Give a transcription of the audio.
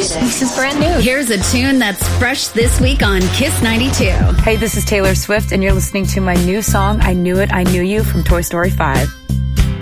This is brand new. Here's a tune that's fresh this week on Kiss 92. Hey, this is Taylor Swift, and you're listening to my new song, I Knew It, I Knew You, from Toy Story 5.